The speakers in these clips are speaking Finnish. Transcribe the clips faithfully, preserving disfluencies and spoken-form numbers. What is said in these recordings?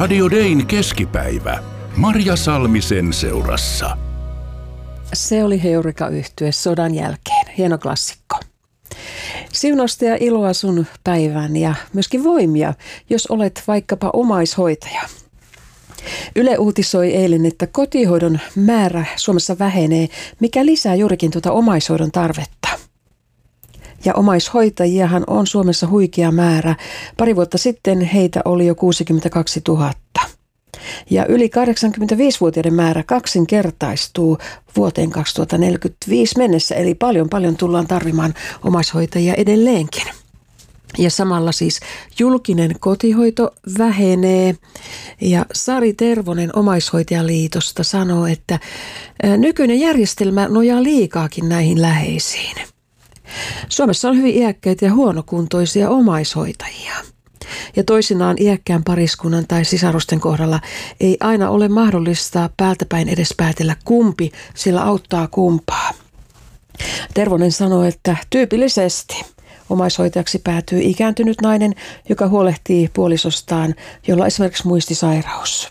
Radio Dayn keskipäivä. Marja Salmisen seurassa. Se oli Heureka-yhtye sodan jälkeen. Hieno klassikko. Siunausta ja iloa sun päivän ja myöskin voimia, jos olet vaikkapa omaishoitaja. Yle uutisoi eilen, että kotihoidon määrä Suomessa vähenee, mikä lisää juurikin tuota omaishoidon tarvetta. Ja omaishoitajiahan on Suomessa huikea määrä. Pari vuotta sitten heitä oli jo kuusikymmentäkaksituhatta. Ja yli kahdeksankymmentäviisivuotiaiden määrä kaksinkertaistuu vuoteen kaksituhattaneljäkymmentäviisi mennessä, eli paljon paljon tullaan tarvimaan omaishoitajia edelleenkin. Ja samalla siis julkinen kotihoito vähenee ja Sari Tervonen Omaishoitajaliitosta sanoo, että nykyinen järjestelmä nojaa liikaakin näihin läheisiin. Suomessa on hyvin iäkkäitä ja huonokuntoisia omaishoitajia. Ja toisinaan iäkkään pariskunnan tai sisarusten kohdalla ei aina ole mahdollista päältäpäin edes päätellä kumpi, sillä auttaa kumpaa. Tervonen sanoi, että tyypillisesti omaishoitajaksi päätyy ikääntynyt nainen, joka huolehtii puolisostaan, jolla on esimerkiksi muistisairaus.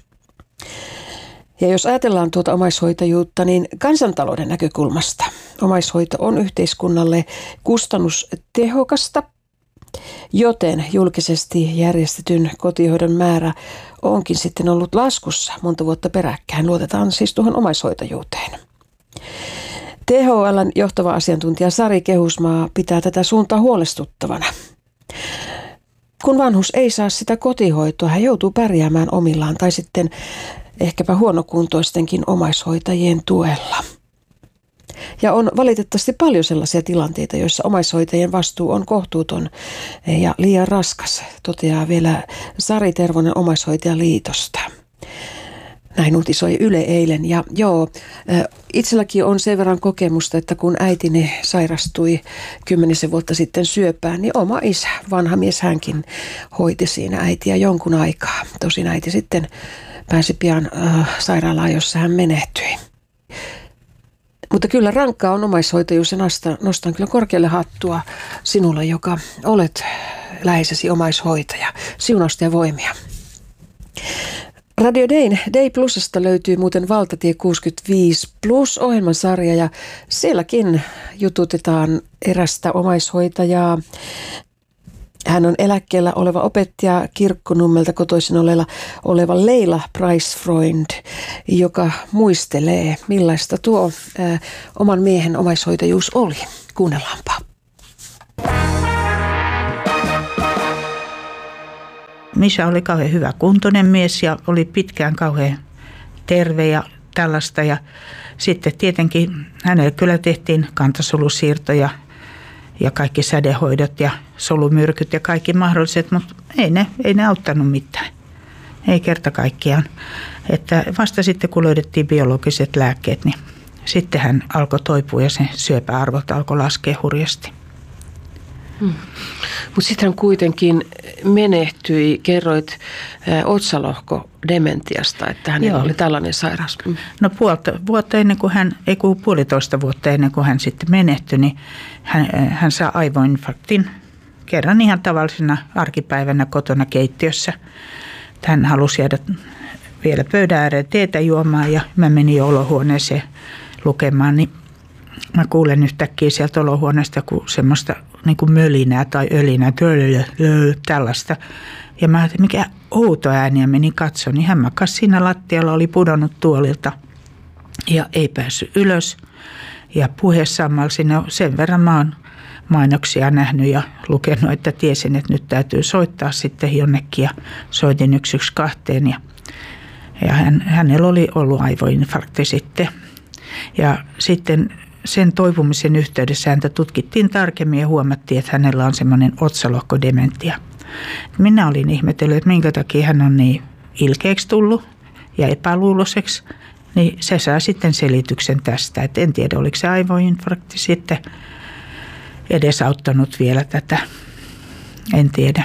Ja jos ajatellaan tuota omaishoitajuutta, niin kansantalouden näkökulmasta omaishoito on yhteiskunnalle kustannustehokasta, joten julkisesti järjestetyn kotihoidon määrä onkin sitten ollut laskussa monta vuotta peräkkäin. Luotetaan siis tuohon omaishoitajuuteen. T H L:n johtava asiantuntija Sari Kehusmaa pitää tätä suuntaa huolestuttavana. Kun vanhus ei saa sitä kotihoitoa, hän joutuu pärjäämään omillaan tai sitten ehkäpä huonokuntoistenkin omaishoitajien tuella. Ja on valitettavasti paljon sellaisia tilanteita, joissa omaishoitajien vastuu on kohtuuton ja liian raskas, toteaa vielä Sari Tervonen Omaishoitajaliitosta. Näin uutisoi Yle eilen. Ja joo, itselläkin on sen verran kokemusta, että kun äitini sairastui kymmenisen vuotta sitten syöpään, niin oma isä, vanha mies, hänkin hoiti siinä äitiä jonkun aikaa. Tosin äiti sitten pääsi pian äh, sairaalaan, jossa hän menehtyi. Mutta kyllä rankkaa on omaishoitajuus ja nostan, nostan kyllä korkealle hattua sinulle, joka olet läheisesi omaishoitaja. Siunausta ja voimia. Radio Dayn Day Plusasta löytyy muuten Valtatie kuusikymmentäviisi Plus -ohjelmasarja ja sielläkin jututetaan erästä omaishoitajaa. Hän on eläkkeellä oleva opettaja Kirkkonummelta kotoisin oleva, oleva Leila Price-Freund, joka muistelee, millaista tuo ää, oman miehen omaishoitajuus oli. Kuunnellaanpa. Misha oli kauhean hyvä kuntoinen mies ja oli pitkään kauhean terve ja tällaista. Ja sitten tietenkin hänelle kyllä tehtiin kantasolusiirtoja ja kaikki sädehoidot ja solumyrkyt ja kaikki mahdolliset, mutta ei ne, ei ne auttanut mitään. Ei kerta kaikkiaan. Että vasta sitten kun löydettiin biologiset lääkkeet, niin sitten hän alkoi toipua ja sen syöpäarvot alkoi laskea hurjasti. Hmm. Mutta sitten hän kuitenkin menehtyi, kerroit ä, otsalohkodementiasta, että hänellä Joo. oli tällainen sairaus. Hmm. No puolta vuotta ennen kuin hän, ei kun puolitoista vuotta ennen kuin hän sitten menehtyi, niin hän, hän saa aivoinfarktin kerran ihan tavallisena arkipäivänä kotona keittiössä. Hän halusi jäädä vielä pöydän ääreen teetä juomaan ja mä menin jo olohuoneeseen lukemaan, niin mä kuulen yhtäkkiä sieltä olohuoneesta kuin semmoista niin kuin mölinää tai ölinää, tällaista. Ja mä ajattelin, mikä outo ääni, ja menin katsomaan, niin hän makasi siinä lattialla, oli pudonnut tuolilta ja ei päässyt ylös. Ja puhesamalla sinne sen verran mä oon mainoksia nähnyt ja lukenut, että tiesin, että nyt täytyy soittaa sitten jonnekin ja soitin yksi yksi kahteen ja, ja hän, hänellä oli ollut aivoinfarkti sitten. Ja sitten sen toipumisen yhteydessä häntä tutkittiin tarkemmin ja huomattiin, että hänellä on semmoinen otsalohkodementia. Minä olin ihmetellyt, että minkä takia hän on niin ilkeäksi tullut ja epäluuloiseksi. Niin se saa sitten selityksen tästä. Et en tiedä, oliko se aivoinfarkti sitten edesauttanut vielä tätä. En tiedä.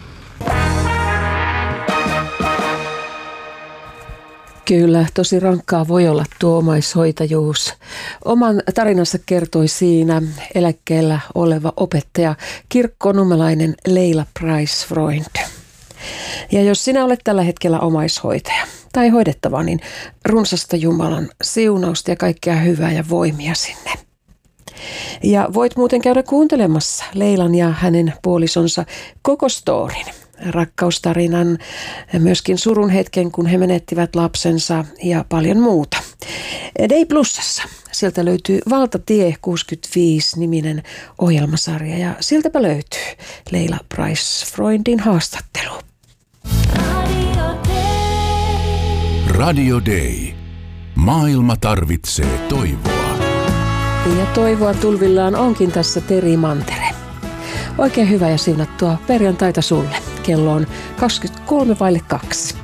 Kyllä, tosi rankkaa voi olla tuo omaishoitajuus. Oman tarinansa kertoi siinä eläkkeellä oleva opettaja kirkkonummelainen Leila Price-Freund. Ja jos sinä olet tällä hetkellä omaishoitaja tai hoidettava, niin runsasta Jumalan siunausta ja kaikkea hyvää ja voimia sinne. Ja voit muuten käydä kuuntelemassa Leilan ja hänen puolisonsa koko storin, rakkaustarinan, myöskin surun hetken, kun he menettivät lapsensa ja paljon muuta. Day Plusassa. Sieltä löytyy Valtatie kuusikymmentäviisi-niminen ohjelmasarja ja sieltäpä löytyy Leila Price-Freundin haastattelu. Radio Day. Maailma tarvitsee toivoa. Ja toivoa tulvillaan onkin tässä Teri Mantere. Oikein hyvää ja siunattua perjantaita sulle. Kello on kaksikymmentäkolme vaille kaksi.